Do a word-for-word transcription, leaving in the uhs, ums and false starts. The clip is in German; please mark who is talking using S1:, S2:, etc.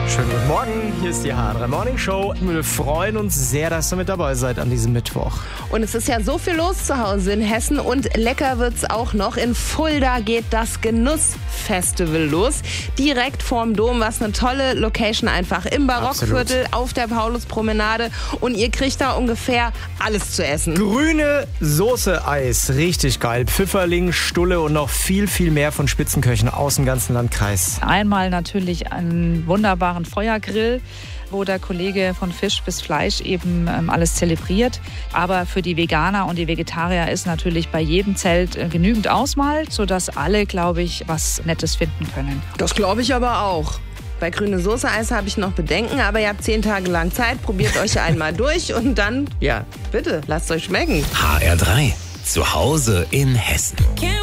S1: Schönen guten Morgen, hier ist die H drei Morning Show. Wir freuen uns sehr, dass ihr mit dabei seid an diesem Mittwoch.
S2: Und es ist ja so viel los zu Hause in Hessen und lecker wird's auch noch. In Fulda geht das Genussfestival los. Direkt vorm Dom, was eine tolle Location einfach. Im Barockviertel, auf der Pauluspromenade. Und ihr kriegt da ungefähr alles zu essen.
S1: Grüne Soße-Eis, richtig geil. Pfifferling, Stulle und noch viel, viel mehr von Spitzenköchen aus dem ganzen Landkreis.
S3: Einmal natürlich einen wunderbaren Feuergrill, wo der Kollege von Fisch bis Fleisch eben ähm, alles zelebriert. Aber für die Veganer und die Vegetarier ist natürlich bei jedem Zelt äh, genügend Auswahl, sodass alle, glaube ich, was Nettes finden können.
S2: Das glaube ich aber auch. Bei grüne Soße-Eis habe ich noch Bedenken, aber ihr habt zehn Tage lang Zeit. Probiert euch einmal durch und dann, ja, bitte, lasst euch schmecken.
S4: H R drei. Zu Hause in Hessen.